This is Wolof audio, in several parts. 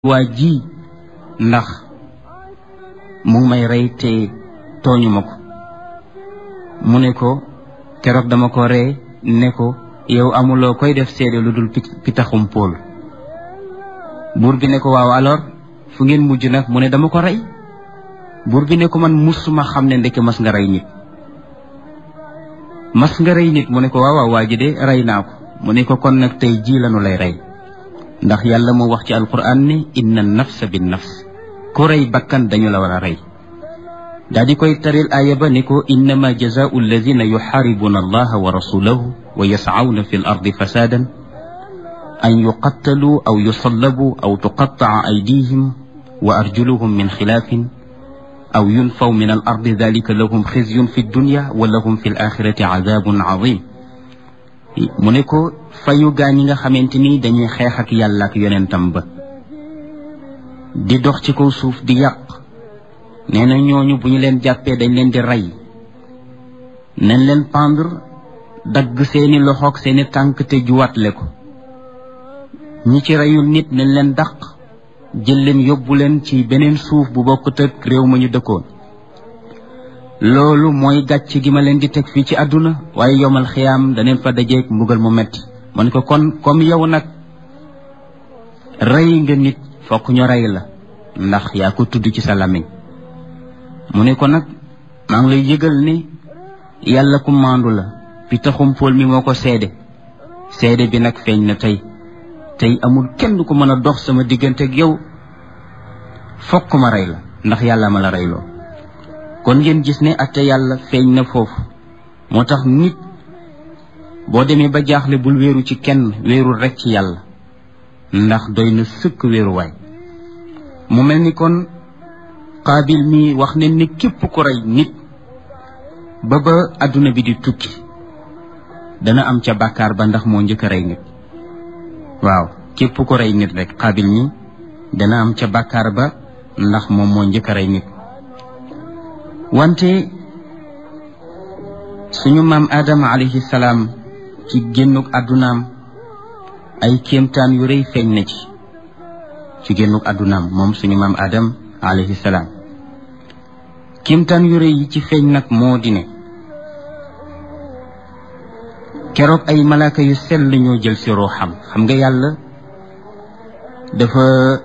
waa ji ndax mu ngi may rey te tooñu ma ko mu ne ko keroog dama ko ree ne ko yow amuloo koy def seede lu dul pitaxum pool buur bi ne ko waaw alors fu ngeen mujj nag mu ne dama ko rey buur bi ne ko man musuma xam ne ndeke mas nga rey nit mu ne ko waaw waa ji de rey naa ko mu ne ko kon nag tey ji lanu lay rey ndax yàlla moo wax ci alquran ne inna nafsa bin nafs ku rey bakkan dañu la war a rey daa di koy taril aaya ba ne ko innama jazaau alladina yuxaaribuna allaha wa rasulahu wa yascawna fi l ardi fasaadan an yuqattalu aw yusallabu aw tuqattaca aydihim wa arjuluhum min xilaafin aw yunfaw min al ardi dalika lahum xizyun fi dunya wa lahum fi l axirati cadaabun cadim mu ne ko fayu gaa ñi nga xamante ni dañuy xeex ak yàlla ak yonentam ba di dox ci kaw suuf di yàq nee na ñooñu bu ñu leen jàppee dañ leen di rey nañ leen pendre dagg seeni loxoog seeni tànk te juwaatle ko ñi ci reyul nit nañ leen dàq jël leen yóbbu leen ci beneen suuf bu bokkut ak réew ma ñu dëkkoon loolu mooy gàcc gi ma leen di teg fii ci àdduna waaye yomal xiyaam daneen fa dajeeg mbugal mu metti ma ne ko kon comme yow nag rey nga nit fokk ñu rey la ndax yaa ko tudd ci sa làmmiñ mu ne ko nag maa ngi lay yëgal ne yàlla ku maandu la pitaxum pool mi moo ko seede bi nag feeñ na tey amul kenn ku mën a dox sama diggante ak yow fokk ma rey la ndax yàlla ma la reyloo kon ngeen gis ne atte yàlla feeñ na foofu moo tax nit boo demee ba jaaxle bul wéeru ci kenn wéerul rek ci yàlla ndax doy na sëkk wéeruwaay mu mel ni kon Qaabil mi wax ne ni képp ku rey nit ba adduna bi di tukki dana am ca bàkkaar ba ndax moo njëkk a rey nit waaw képp ku rey nit rek Qaabil mi dana am ca bàkkaar ba ndax moom moo njëkk a rey nit wante suñu maam Adama alayhi salaam ci génnuk àddunaam ay kéemtaan yu rëy feeñ na ci génnuk àddunaam moom suñu maam Adam alayhi salaam kéemtaan yu rëy yi ci feeñ nag moo di ne keroog ay malaaka yu sell ñoo jël si ruuxam xam nga yàlla dafa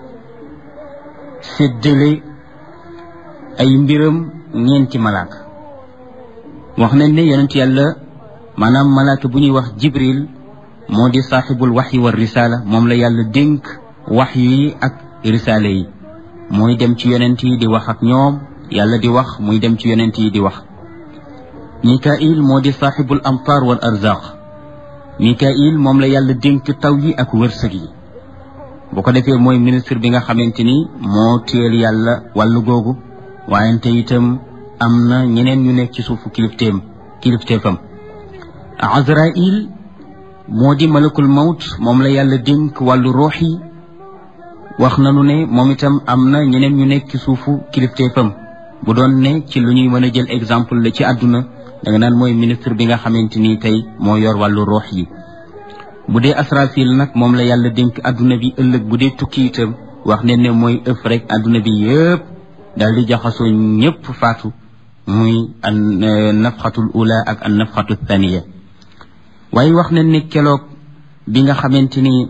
séddale ay mbiram ñeenti malaaka wax nañ ne yonent yàlla maanaam malaaka bu ñuy wax jibril moo di saaxibul waxyi wa risaala moom la yàlla dénk waxyu yi ak risaala yi mooy dem ci yonent yi di wax ak ñoom yàlla di wax muy dem ci yonent yi di wax mikail moo di saaxibul amtaar wal arzaq mikail moom la yàlla dénk taw yi ak wërsëg yi bu ko defee mooy ministre bi nga xamante ni moo téel yàlla wàllu googu waayante itam am na ñeneen ñu nekk ci suufu kilifteefam Azrail moo di malakul mawt moom la yàlla dénk wàllu ruux yi wax nanu ne moom itam am na ñeneen ñu nekk ci suufu kilifteefam bu doon ne ci lu ñuy mën a jël exemple la ci àdduna da nga naan mooy ministre bi nga xamante ni tey moo yor wàllu ruux yi bu dee Asrafil nag moom la yàlla dénk àdduna bi ëllëg bu dee tukki itam wax ne ne mooy ëf rek àdduna bi yëpp daal di jaxasoo ñëpp faatu muy an nafxatul ula ak an nafxatu thaniya waaye wax nañ ne keroog bi nga xamante ni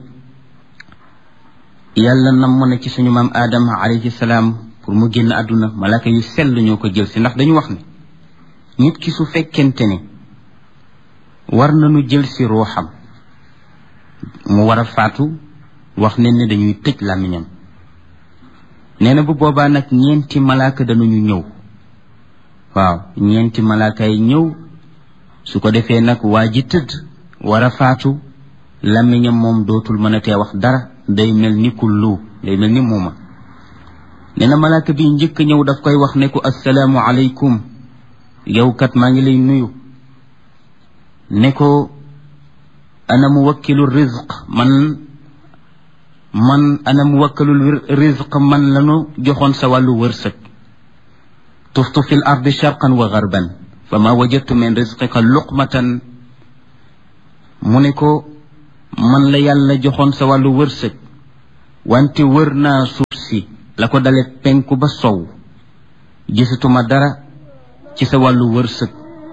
yàlla namm na ci suñu maam Adama alayhi salaam pour mu génn àdduna malaaka yu sell ñoo ko jël si ndax dañu wax ne nit ki su fekkente ne war nañu jël si ruuxam mu war a faatu wax nañ ne dañuy tëj làmmiñam nee na bu boobaa nag ñeenti malaaka danañu ñëw waaw ñeenti malaaka yi ñëw su ko defee nag waa ji tëdd war a faatu làmmiñam moom dootul mën a tee wax dara day mel ni kullu day mel ni muuma nee na malaaka bi njëkk ñëw daf koy wax ne ko assalaamu aleykum yow kat maa ngi lay nuyu ne ko ana muwakkilu rizq man ana muwakkalul rizq man lanu joxoon sa wàllu wërsëg tuftu fi l ardi sharqan wa garban fa ma wajadtu min rizqika luqmatan mu ne ko man la yàlla joxoon sa wàllu wërsëg wante wër naa suuf si la ko dale penku ba sow gisatuma dara ci sa wàllu wërsëg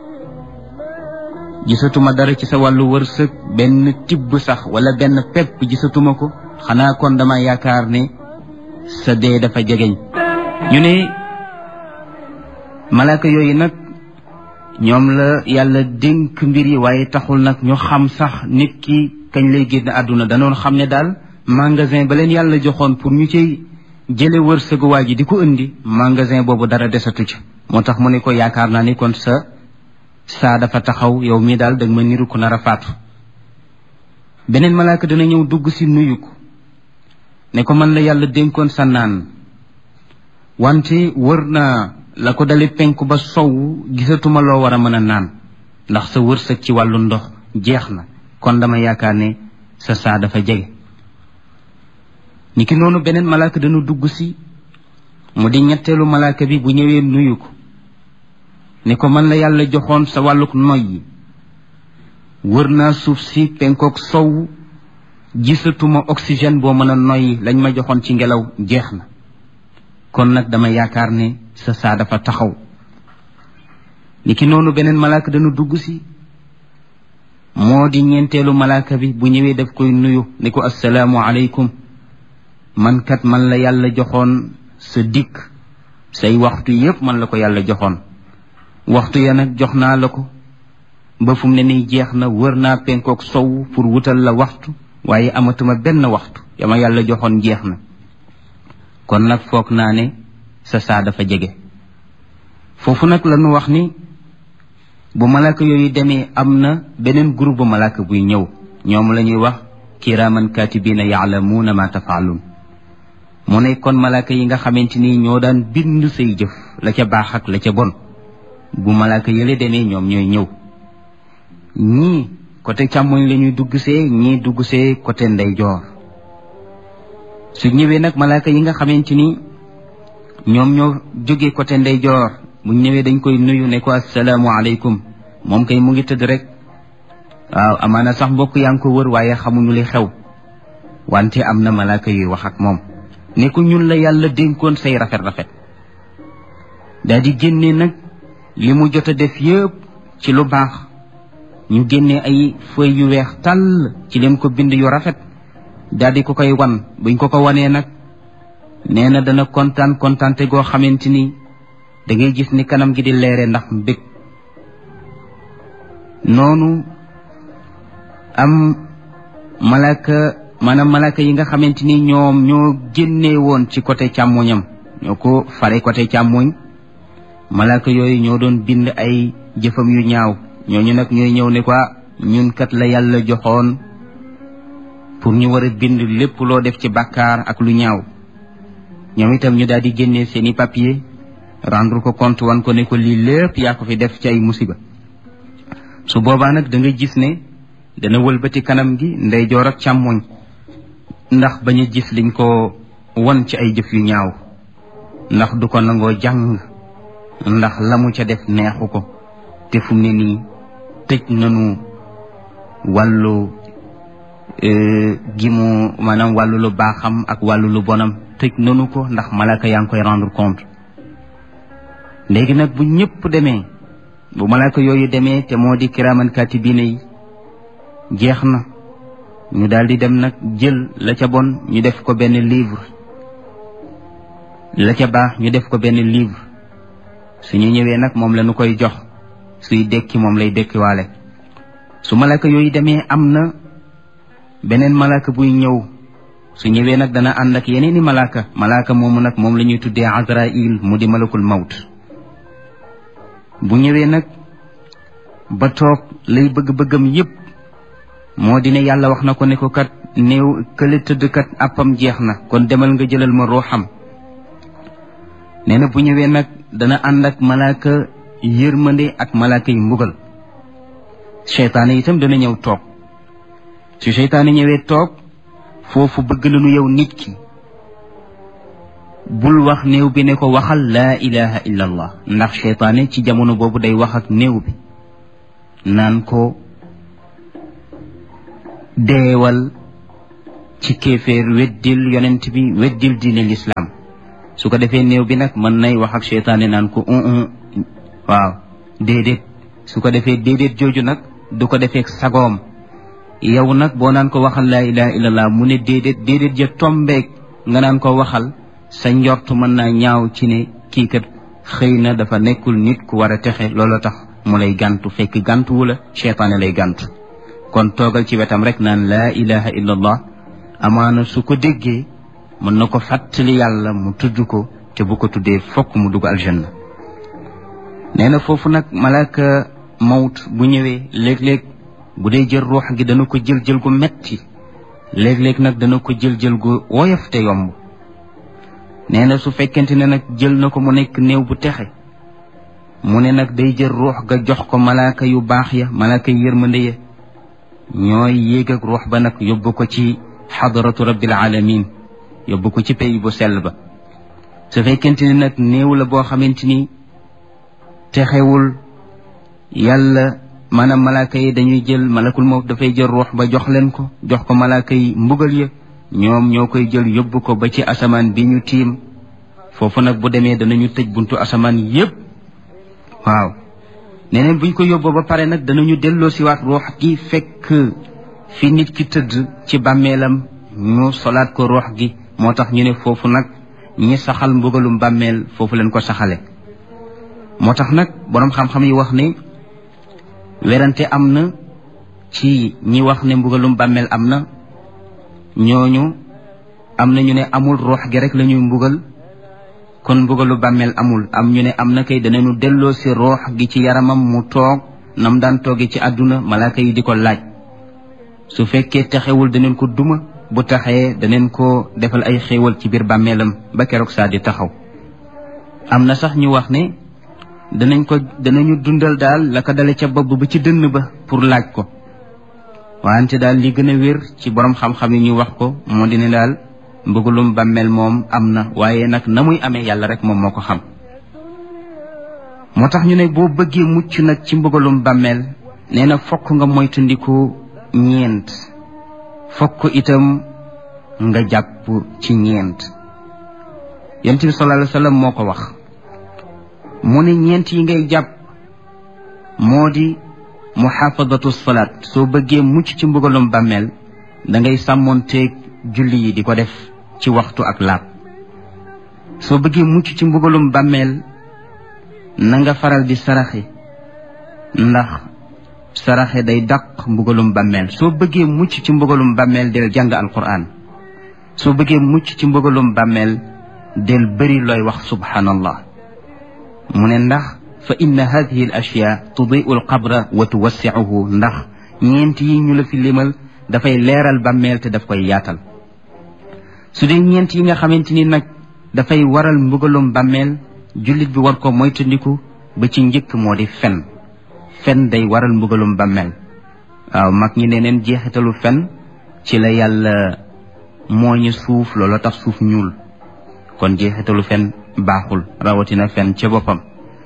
benn tibb sax wala benn pepp gisatuma ko xanaa kon dama yaakaar ne sa dee dafa jegeñ ñu ne malaaka yooyu nag ñoom la yàlla dénk mbir yi waaye taxul nag ñu xam sax nit ki kañ lay génn àdduna danoon xam ne daal magasin ba leen yàlla joxoon pour ñu cay jële wërsëgu waa ji di ko indi magasin boobu dara desatu ci moo tax mu ne ko yaakaar naa ni kon saa dafa taxaw yow mii daal dag ma niru ku nar a faatu beneen malaaka dana ñëw dugg si nuyu ko ne ko man la yàlla dénkoon sa naan wante wër naa la ko dale penku ba sow gisatuma loo war a mën a naan ndax sa wërsëg ci wàllu ndox jeex na kon dama yaakaar ne sa saa dafa jege niki noonu beneen malaaka dana dugg si mu di ñetteelu malaaka bi bu ñëwee nuyu ko ne ko man la yàlla joxoon sa wàlluk noyyi wër naa suuf si penkook sow gisatuma oxygène boo mën a noyyi lañ ma joxoon ci ngelaw jeex na kon nag dama yaakaar ne sa saa dafa taxaw niki noonu beneen malaaka dana dugg si moo di ñeenteelu malaaka bi bu ñëwee daf koy nuyu ne ko assalaamu aleykum man la yàlla joxoon sa dikk say waxtu yépp man la ko yàlla joxoon waxtu ya nag jox naa la ko ba fu mu ne nii jeex na wër naa penkook sow pour wutal la waxtu waaye amatuma benn waxtu yama yàlla joxoon jeex na kon nag foog naa ne sa saa dafa jege foofu nag la ñu wax ni bu malaaka yooyu demee am na beneen groupe bu malaaka buy ñëw ñoom la ñuy wax kiraaman kaatibiina yaalamuuna ma tafaaluun mu ne kon malaaka yi nga xamante ni ñoo daan bind say jëf la ca baax ak la ca bon bu malaaka yële demee ñoom ñooy ñëw ñii côté càmmoñ la ñuy dugg see ñii dugg see côté ndeyjoor su ñëwee nag malaaka yi nga xamante ni ñoom ñoo jógee côté ndeyjoor bu ñëwee dañ koy nuyu ne ko assalaamu aleykum moom kay mu ngi tëdd rek waaw amaana sax mbokk yaa ngi ko wër waaye xamuñu li xew wante am na malaaka yuy wax ak moom ne ko ñun la yàlla dénkoon say rafet daal di génne nag li mu jot a def yëpp ci lu baax ñu génne ay feuilles yu weex tàll ci leen ko bind yu rafet daal di ko koy wan buñ ko wanee nag nee na dana kontaante goo xamante ni da ngay gis ni kanam gi di leere ndax mbég noonu am malaaka yi nga xamante ni ñoom ñoo génnee woon ci côté càmmoñam ñoo ko fare côté càmmoñ malaaka yooyu ñoo doon bind ay jëfam yu ñaaw ñooñu nag ñooy ñëw ne ko ñun kat la yàlla joxoon pour ñu war a bind lépp loo def ci bàkkaar ak lu ñaaw ñoom itam ñu daal di génnee seeni papier rendre ko compte wan ko ne ko lii lépp yaa ko fi def ci ay musiba su boobaa nag da nga gis ne dana wëlbati kanam gi ndeyjoor ak càmmoñ ndax bañ a gis liñ ko won ci ay jëf yu ñaaw ndax du ko nangoo jàng ndax la mu ca def neexu ko te fu mu ne nii tëj nanu wàllu gi mu maanaam wàllu lu baaxam ak wàllu lu bonam tëj nanu ko ndax malaaka yaa ngi koy rendre compte léegi nag bu ñëpp demee bu malaaka yooyu demee te moo di kiraaman kaatibiina yi jeex na ñu daal di dem nag jël la ca bon ñu def ko benn livre la ca baax ñu def ko benn livre suñu ñëwee nag moom la ñu koy jox suy dekki moom lay dekkiwaale su malaaka yooyu demee am na beneen malaaka buy ñëw su ñëwee nag dana ànd ak yeneeni malaaka moomu nag moom la ñuy tuddee Azraïl mu di malakul mawt bu ñëwee nag ba toog lay bëgg-bëggam yépp moo di ne yàlla wax na ko ne ko kat néew kële tëdd kat àppam jeex na kon demal nga jëlal ma ruuxam nee na bu ñëwee nag dana ànd ak malaaka yërmande ak malaaka yi mbugal seytaane itam dana ñëw toog su seytaane ñëwee toog foofu bëgg nañu yow nit ki bul wax néew bi ne ko waxal laa ilaha illa allah ndax seytaane ci jamono boobu day wax ak néew bi naan ko deewal ci kéeféer weddil yonent bi weddil diine lislaam su ko defee néew bi nag mën nay wax ak seytaane naan ko waaw déedéet su ko defee déedéet jooju nag du ko defee sagoom yow nag boo naan ko waxal laa ilaha illallah mu ne déedéet ja tombeeg nga naan ko waxal sa njortu mën naa ñaaw ci ne kii kat xëy na dafa nekkul nit ku war a texe loolu tax mu lay gàntu fekk gàntuwu la seytaane lay gàntu kon toogal ci wetam rek naan laa ilaha illallah amaana su ko déggee mën na ko fàttali yàlla mu tudd ko te bu ko tuddee fokk mu dugg aljanna nee na foofu nag malaaka mawt bu ñëwee léeg-léeg bu dee jël ruux gi dana ko jël gu metti léeg-léeg nag dana ko jël gu woyof te yomb nee na su fekkente ne nag jël na ko mu nekk néew bu texe mu ne nag day jël ruux ga jox ko malaaka yu baax ya malaaka yu yërmande ya ñooy yéeg ak ruux ba nag yóbbu ko ci xadaratu rabbil alamin yóbbu ko ci pays bu sell ba su fekkente ne nag néew la boo xamante ni texewul yàlla maanaam malaaka yi dañuy jël malakul mawt dafay jël ruux ba jox leen ko jox ko malaaka yi mbugal ya ñoom ñoo koy jël yóbbu ko ba ci asamaan bi ñu tiim foofu nag bu demee danañu tëj buntu asamaan yépp waaw neneen buñ ko yóbboo ba pare nag danañu delloo siwaat ruux gi fekk fi nit ki tëdd ci bàmmeelam ñu solaat ko ruux gi moo tax ñu ne foofu nag ñi saxal mbugalum bàmmeel foofu leen ko saxale moo tax nag boroom xam-xam yi wax ne werante am na ci ñi wax ne mbugalum bàmmeel am na ñooñu am na ñu ne amul ruux gi rek la ñuy mbugal kon mbugalu bàmmeel amul am ñu ne am na kay danañu delloo si ruux gi ci yaramam mu toog nam daan tooge ci àdduna malaaka yi di ko laaj su fekkee texewul daneen ko duma bu taxee daneen ko defal ay xéewal ci biir bàmmeelam ba keroog saa di taxaw am na sax ñu wax ne danañu dundal daal la ko dale ca bopp ba ci dënn ba pour laaj ko wante daal li gën a wér ci borom xam-xam yi ñu wax ko moo di ne daal mbugalum bàmmeel moom am na waaye nag na muy amee yàlla rek moom moo ko xam moo tax ñu ne boo bëggee mucc nag ci mbugalum bàmmeel nee na fokk nga moytandiku ñeent fokk itam nga jàpp ci ñeent yonent bi sallallahu alayhi wa sallam moo ko wax mu ne ñeent yi ngay jàpp moo di muhaafadatu salaat soo bëggee mucc ci mbugalum bàmmeel da ngay sàmmoonteeg julli yi di ko def ci waxtu ak laab soo bëggee mucc ci mbugalum bàmmeel na nga faral di saraxe ndax saraxe day dàq mbugalum bàmmeel soo bëggee mucc ci mbugalum bàmmeel del jàng alquran soo bëggee mucc ci mbugalum bàmmeel del bëri looy wax subhanallah mu ne ndax fa inna hadihi al ashya tudiu al qabra wa tuwassiuhu ndax ñeent yi ñu la fi limal dafay leeral bàmmeel te daf koy yaatal su dee ñeent yi nga xamante ni nag dafay waral mbugalum bàmmeel jullit bi war ko moytandiku ba ci njëkk moo di fen day waral mbugalum bàmmeel waaw mag ñi ne neen jeexitalu fen ci la yàlla mooñu suuf loolu tax suuf ñuul kon jeexitalu fen baaxul rawatina fen ca boppam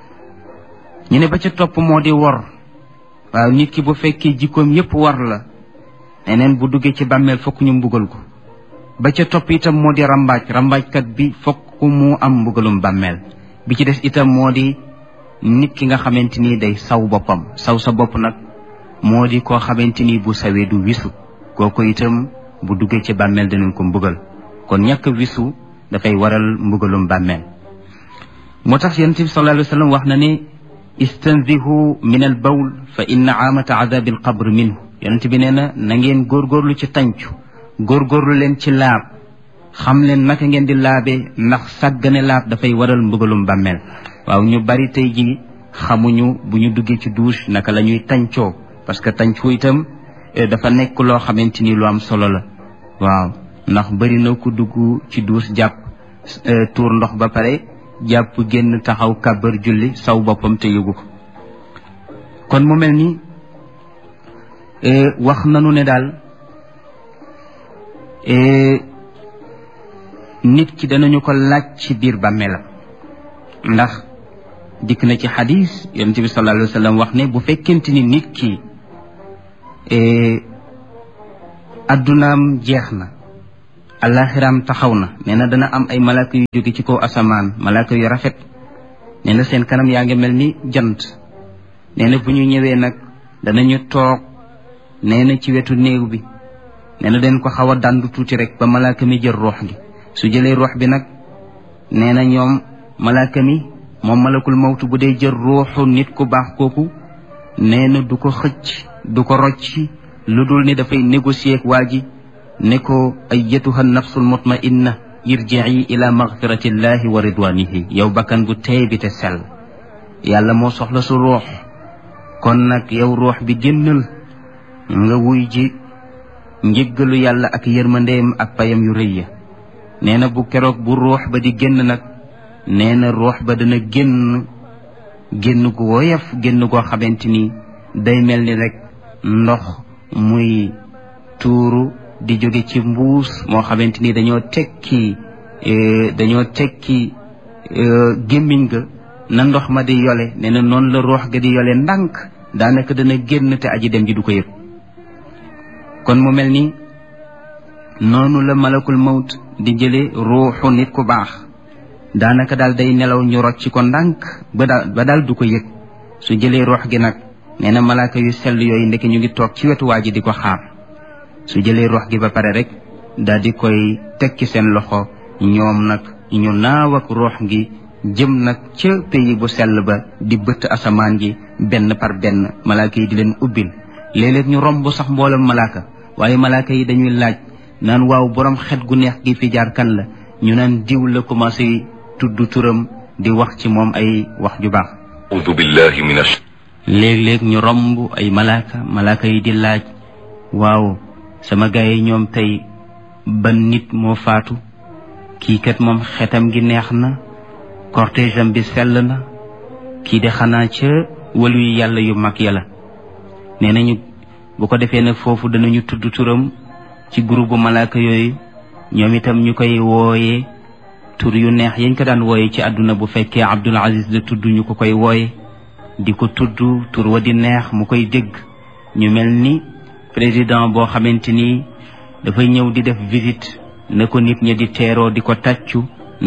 ñu ne ba ca topp moo di wor waaw nit ki bu fekkee jikkoom yépp war la neneen bu duggee ci bàmmeel fokk ñu mbugal ko ba ca topp itam moo di rambaajkat bi fokk mu am mbugalum bàmmeel bi ci des itam moo di nit ki nga xamante ni day saw boppam saw sa bopp nag moo di koo xamante ni bu sawee du wisu kooku itam bu duggee ci bàmmeel danañ ko mbugal kon ñàkk wisu dafay waral mbugalum bàmmeel moo tax yonent bi sallallahu alayhi wa sallam wax na ne istanzihu min al bawl fa inna aamata adabi al qabr minhu yonent bi nee na ngeen góorgóorlu ci tàncu góorgóorlu leen ci laab xam leen naka ngeen di laabee ndax sàggane laab dafay waral mbugalum bàmmeel waaw ñu bari tey ji xamuñu bu ñu duggee ci douche naka la ñuy tàncoo parce que tàncu itam dafa nekk loo xamante ni lu am solo la waaw ndax bari na ku dugg ci douche jàpp tuur ndox ba pare jàpp génn taxaw kàbbar julli saw boppam te yëgu ko kon mu mel ni wax nanu ne daal nit ki danañu ko laaj ci biir bàmmeelam ndax dikk na ci xadis yonent bi sallallahu alayhi wa sallam wax ne bu fekkente ni nit ki addunaam jeex na alaxiraam taxaw na nee na dana am ay malaaka yu jóge ci kaw asamaan malaaka yu rafet nee na seen kanam yaa ngi mel ni jant nee na bu ñu ñëwee nag danañu toog nee na ci wetu néew bi nee na den ko xaw a dandu tuuti rek ba malaaka mi jël ruux gi su jëlee ruux bi nag nee na ñoom malaaka mi moom malakul mawtu bu dee jël ruuxu nit ku baax kooku nee na du ko xëcc du ko rocci lu dul ni dafay négocier ak waa ji ne ko ayyatuha nafsul mutmainna irji'i ila maghfiratillahi wa ridwanihi yow bakkan bu teey bi te sell yàlla moo soxla su ruux kon nag yow ruux bi génnal nga wuy ji njëggalu yàlla ak yërmandeem ak payam yu rëy ya nee na bu keroog bu ruux ba di génn nag nee na ruux ba dana génn gu woyof génn goo xamante ni day mel ni rek ndox muy tuuru di jóge ci mbuus moo xamante ni dañoo tekki gémmiñ ga na ndox ma di yole nee na noonu la ruux ga di yole ndànk daanaka dana génn te aji dem ji du ko yëg kon mu mel ni noonu la malakul mawt di jële ruuxu nit ku baax daanaka daal day nelaw ñu rocc ko ndànk ba daal du ko yëg su jëlee ruux gi nag nee na malaaka yu sell yooyu ndeke ñu ngi toog ci wetu waa ji di ko xaar su jëlee ruux gi ba pare rek daal di koy tekki seen loxo ñoom nag ñu naaw ak ruux gi jëm nag ca pays bu sell ba di bëtt asamaan ji benn par benn malaaka yi di leen ubbil léeg-léeg ñu romb sax mboolam malaaka waaye malaaka yi dañuy laaj naan waaw borom xet gu neex gi fi jaar kan la ñu naan diw la commencé tudd turam di wax ci moom ay wax ju baax a'uudu billahi minash léeg-léeg ñu romb ay malaaka yi di laaj waaw sama gaay yi ñoom tey ban nit moo faatu kii kat moom xetam gi neex na cortège am bi sell na kii de xanaa ca walu yi yàlla yu mag yàlla nee nañu bu ko defee nag foofu danañu tudd turam ci groupe bu malaaka yooyu ñoom itam ñu koy wooyee tur yu neex yañ ko daan wooye ci àdduna bu fekkee Abdul Aziz la tudd ñu ko koy wooye di ko tudd tur wa di neex mu koy dégg ñu mel ni président boo xamante ni dafay ñëw di def visite na ko nit ñi di teeroo di ko tàccu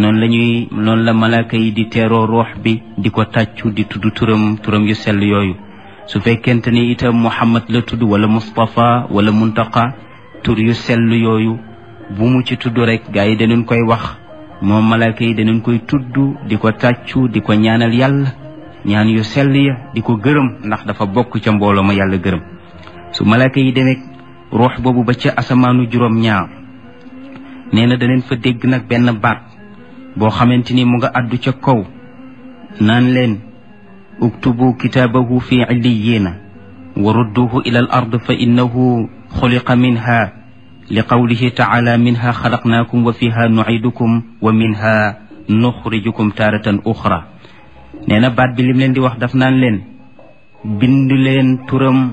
noonu la malaaka yi di teeroo ruux bi di ko tàccu di tudd turam yu sell yooyu su fekkente ni itam Muhammad la tudd wala Mustafa wala Muntaqa tur yu sell yooyu bu mu ci tudd rek gaa yi dañu koy wax moom malaaka yi dañu koy tudd di ko tàccu di ko ñaanal yàlla ñaan yu sell ya di ko gërëm ndax dafa bokk ca mbooloo ma yàlla gërëm su malaaka yi demee ruux boobu ba ca asamaanu juróom-ñaar nee na daneen fa dégg nag benn baat boo xamante ni mu nga àddu ca kaw naan leen uktubu kitaabahu fi illiyiina wa rudduhu ila al ard fa innahu xuliqa minha li qawlihi taala minha xalaqnaakum wa fiha nucidukum wa minha nuxrijukum taaratan uxra nee na baat bi lim leen di wax daf naan leen bind leen turam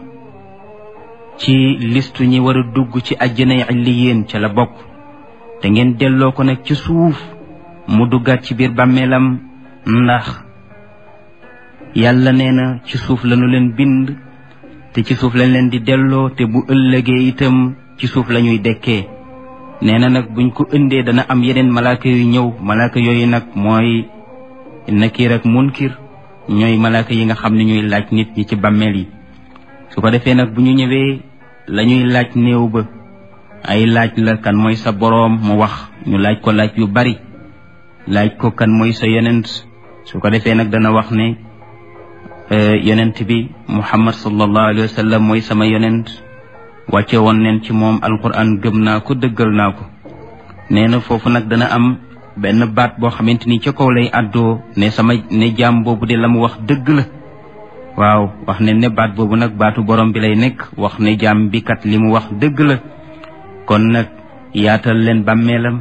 ci listu ñi war a dugg ci àjjanay illiyin ca la bokk te ngeen delloo ko nag ci suuf mu duggaat ci biir bàmmeelam ndax yàlla nee na ci suuf lañu leen bind te ci suuf lañ leen di delloo te bu ëllëgee itam ci suuf la ñuy dekkee nee na nag buñ ko ëndee dana am yeneen malaaka yu ñëw malaaka yooyu nag mooy nakiir ak munkir ñooy malaaka yi nga xam ne ñuy laaj nit ñi ci bàmmeel yi su ko defee nag bu ñu ñëwee la ñuy laaj néew ba ay laaj la kan mooy sa boroom mu wax ñu laaj ko laaj yu bari laaj ko kan mooy sa yonent su ko defee nag dana wax ne yonent bi Muhammad sallallahu alayhi wa sallam mooy sama yonent wàcce woon neen ci moom alquran gëm naa ko dëggal naa ko nee na foofu nag dana am benn baat boo xamante ni ca kaw lay àddoo ne jaam boobu de la mu wax dëgg la waaw wax ne baat boobu nag baatu borom bi lay nekk wax ne jaam bi kat li mu wax dëgg la kon nag yaatal leen bàmmeelam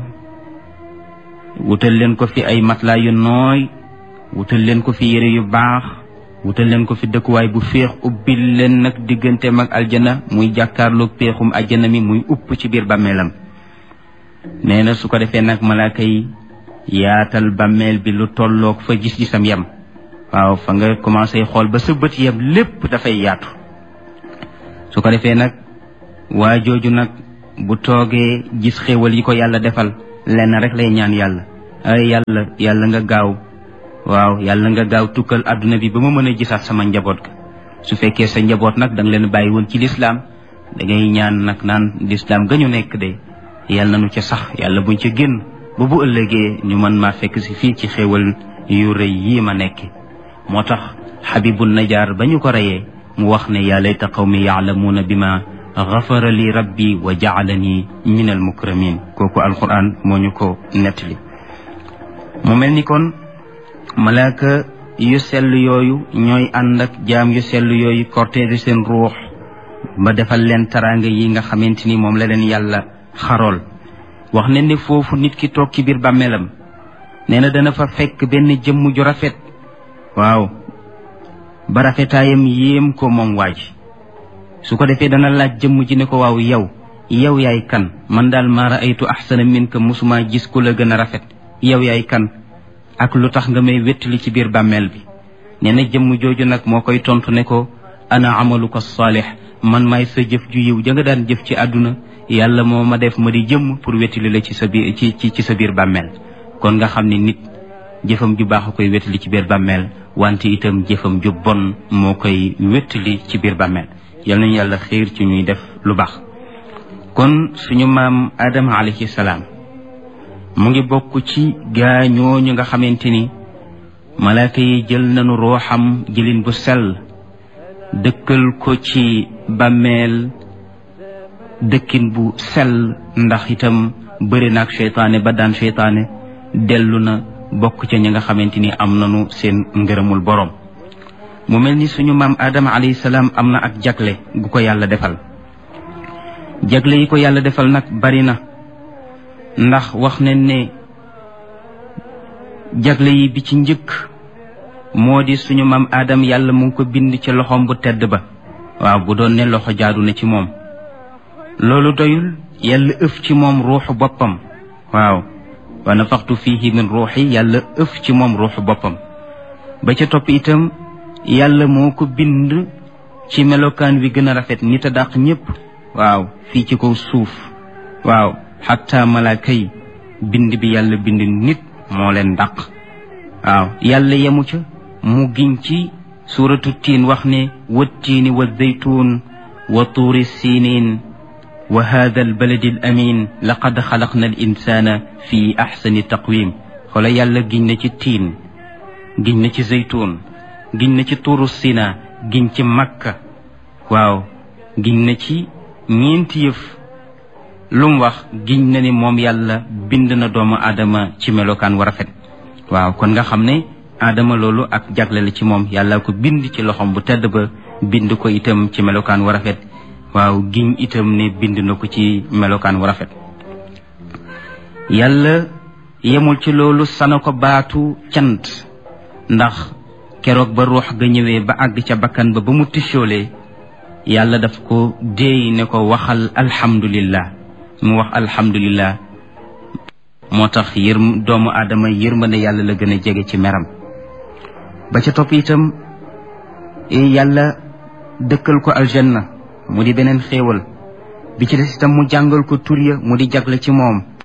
wutal leen ko fi ay matelas yu nooy wutal leen ko fi yére yu baax wutal leen ko fi dëkkuwaay bu féex ubbil leen nag digganteem ak aljana muy jàkkaarloog péexum aljana mi muy upp ci biir bàmmeelam nee na su ko defee nag malaaka yi yaatal bàmmeel bi lu tolloog fa gis-gisam yem waaw fa nga commencé xool ba sa bët yem lépp dafay yaatu su ko defee nag waa jooju nag bu toogee gis xéewal yi ko yàlla defal lenn rek lay ñaan yàlla ay yàlla nga gaaw waaw yàlla nga gaaw tukkal adduna bi ba ma mën a gisaat sama njaboot ga su fekkee sa njaboot nag da nga leen bàyyi woon ci lislaam da ngay ñaan nag naan lislaam ga ñu nekk de yàlla nañu ca sax yàlla buñ ca génn ba bu ëllëgee ñu mën maa fekk si fii ci xéewal yu rëy yii ma nekk moo tax Habibun Najjar ba ñu ko reyee mu wax ne yaa layta qawmi yaalamuuna bima gafara li rabbi wa jaalani min al mukramin kooku alquran moo ñu ko nettali mu mel ni kon malaaka yu sell yooyu ñooy ànd ak jaam yu sell yooyu cortège seen ruux ba defal leen taraanga yi nga xamante ni moom la leen yàlla xarool wax ne ne foofu nit ki toog ci biir bàmmeelam nee na dana fa fekk benn jëmm ju rafet waaw ba rafetaayam yéem ko moom waaj su ko defee dana laaj jëmm ji ne ko waaw yow yaay kan man daal maa raaytu ahsana minka musuma gis ku la gën a rafet yow yaay kan ak lu tax nga may wéttali ci biir bàmmeel bi nee na jëmm jooju nag moo koy tontu ne ko ana amaluka saalih man maay sa jëf ju yiw ja nga daan jëf ci àdduna yàlla moo ma def ma di jëmm pour wéttali la ci sa biir ci sa biir bàmmeel kon nga xam ne nit jëfam ju baax a koy wéttali ci biir bàmmeel wante itam jëfam ju bon moo koy wéttali ci biir bàmmeel yal nañu yàlla xiir ci ñuy def lu baax kon suñu maam Adama alayhi salaam mu ngi bokk ci gaa ñooñu nga xamante ni malaaka yi jël nañu ruuxam jëlin bu sell dëkkal ko ci bàmmeel dëkkin bu sell ndax itam bëri naag seytaane ba daan seytaane dellu na bokk ca ñi nga xamante ni am nañu seen ngërëmul boroom mu mel ni suñu maam Adama alayhi salaam am na ak jagle gu ko yàlla defal jagle yi ko yàlla defal nag bari na ndax wax nañ ne jagle yi bi ci njëkk moo di suñu maam Adam yàlla mu ngi ko bind ci loxoom bu tedd ba waaw bu doon ne loxo jaadu na ci moom loolu doyul yàlla ëf ci moom ruuxu boppam waaw wa nafaxtu fihi min ruuxi yàlla ëf ci moom ruuxu boppam ba ca topp itam yàlla moo ko bind ci melokaan wi gën a rafet nit a dàq ñépp waaw fii ci kaw suuf waaw xatta malaaka yi bind bi yàlla bind nit moo leen dàq waaw yàlla yemu ca mu giñ ci suuratu tiin wax ne wattiini wa zaytuun wa tuuri siiniin wa haada albaladi al amin laqad xalaqna al insana fi axsani taqwim xoola yàlla giñ na ci tiin giñ na ci zaytuun giñ na ci tuuru sina giñ ci makka waaw giñ na ci ñeenti yëf lu mu wax giñ na ni moom yàlla bind na doomu aadama ci melokaan wa rafet waaw kon nga xam ne aadama loolu ak jagle la ci moom yàlla ko bind ci loxom bu tedd ba bind ko itam ci melokaan wa rafet waaw giñ itam ne bind na ko ci melokaan wa rafet yàlla yemul ci loolu sana ko baatu cant ndax keroog ba ruux ga ñëwee ba àgg ca bakkan ba mu tisoolee yàlla daf ko déey ne ko waxal alhamdulillah mu wax alhamdulillah moo tax doomu aadama yërmande yàlla la gën a jege ci meram ba ca topp itam yàlla dëkkal ko aljanna mu di beneen xéewal bi ci des itam mu jàngal ko tur ya mu di jagle ci moom